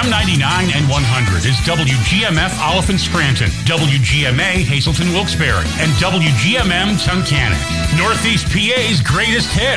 FM 99 and 100 is WGMF Oliphant Scranton, WGMA Hazleton Wilkes-Barre, and WGMM Tunkhannock. Northeast PA's greatest hit.